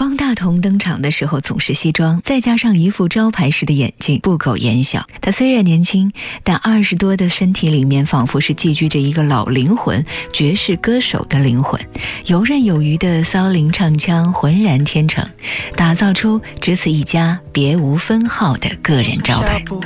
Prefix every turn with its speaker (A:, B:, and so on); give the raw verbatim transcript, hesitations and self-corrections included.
A: 方大同登场的时候总是西装，再加上一副招牌式的眼镜，不苟言笑。他虽然年轻，但二十多的身体里面仿佛是寄居着一个老灵魂，爵士歌手的灵魂，游刃有余的骚灵唱腔浑然天成，打造出只此一家别无分号的个人招牌。